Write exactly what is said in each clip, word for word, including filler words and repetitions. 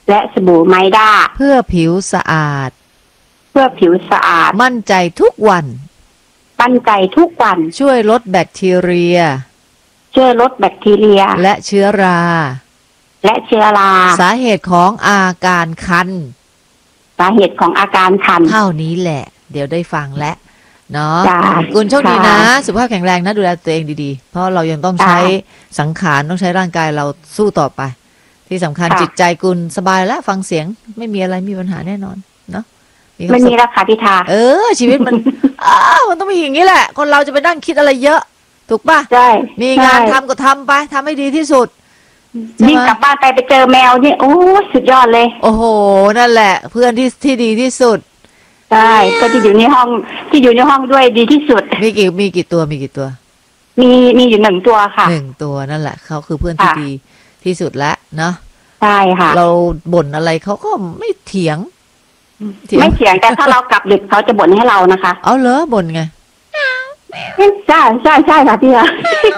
และสบู่ไมด้าเพื่อผิวสะอาดเพื่อผิวสะอาดมั่นใจทุกวันมั่นใจทุกวันช่วยลดแบคทีเรียช่วยลดแบคทีเรียและเชื้อราและเชื้อราสาเหตุของอาการคันสาเหตุของอาการคันเท่านี้แหละเดี๋ยวได้ฟังแล้วเนาะคุณโชคดีนะสุขภาพแข็งแรงนะดูแลตัวเองดีๆเพราะเรายังต้องใช้สังขารต้องใช้ร่างกายเราสู้ต่อไปที่สำคัญจิตใจคุณสบายแล้วฟังเสียงไม่มีอะไรมีปัญหาแน่นอนเนาะไม่มีราคาพิธาเออชีวิตมันอ้าวมันต้องมีอย่างนี้แหละคนเราจะไปนั่งคิดอะไรเยอะถูกป่ะใช่มีงานทำก็ทำไปทำให้ดีที่สุดยิ่งกลับบ้านไปไปเจอแมวนี่โอ้สุดยอดเลยโอ้โหนั่นแหละเพื่อนที่ที่ดีที่สุดใช่ก็ที่อยู่ในห้องที่อยู่ในห้องด้วยดีที่สุดมีกี่มีกี่ตัวมีกี่ตัวมีมีอยู่หนึ่งตัวค่ะหนึ่งตัวนั่นแหละเขาคือเพื่อนที่ดีที่สุดแล้วเนาะใช่ค่ะเราบ่นอะไรเขาก็ไม่เถียงไม่เถียงแต่ถ้าเรากลับดึกเขาจะบ่นให้เรานะคะเอาเหรอบ่นไงใช่ใช่ใช่ค่ะพี่อะ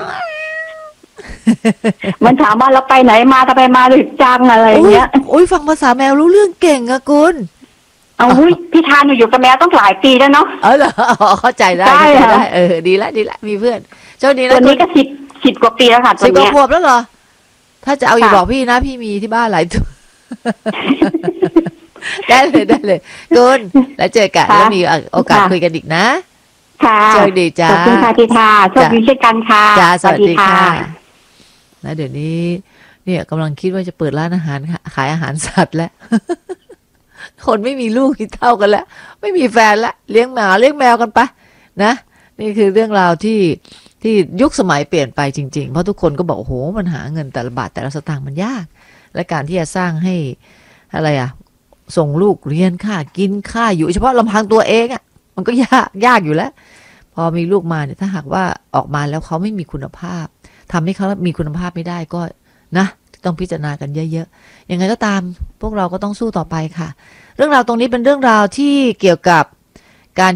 มันถามว่าเราไปไหนมาทำไมมาดึกจังอะไรเงี้ยโอ้ยฟังภาษาแมวรู้เรื่องเก่งอะคุณเอาหุ้ยพี่ทานหนูอยู่กับแมวต้องหลายปีแล้วเนาะเออเหรอเข้าใจได้เข้าใจได้เออดีละดีละมีเพื่อนเจ้านี้นะตัวนี้ก็สิบสิบกว่าปีแล้วค่ะตัวนี้สิบกว่าขวบแล้วเหรอถ้าจะเอาอยู่บอกพี่นะพี่มีที่บ้านหลายตัวได้เลยได้เลยคุณแล้วเจอกันแล้วมีโอกาสคุยกันอีกนะค่ะโชคดีจ้าขอบคุณค่ะพี่ทาโชคดีเช่นกันค่ะจ้าสวัสดีค่ะแล้วเดี๋ยวนี้เนี่ยกำลังคิดว่าจะเปิดร้านอาหารขายอาหารสัตว์แล้วคนไม่มีลูกคิดเท่ากันแล้วไม่มีแฟนแล้วเลี้ยงหมาเลี้ยงแมวกันไปนะนี่คือเรื่องราวที่ที่ยุคสมัยเปลี่ยนไปจริงๆเพราะทุกคนก็บอกโอ้โหมันหาเงินแต่ละบาทแต่ละสตางค์มันยากและการที่จะสร้างให้อะไรอะส่งลูกเรียนค่ากินค่าอยู่เฉพาะลำพังตัวเองอะมันก็ยากยากอยู่แล้วพอมีลูกมาเนี่ยถ้าหากว่าออกมาแล้วเขาไม่มีคุณภาพทำให้เขามีคุณภาพไม่ได้ก็นะต้องพิจารณากันเยอะๆยังไงก็ตามพวกเราก็ต้องสู้ต่อไปค่ะเรื่องราวตรงนี้เป็นเรื่องราวที่เกี่ยวกับ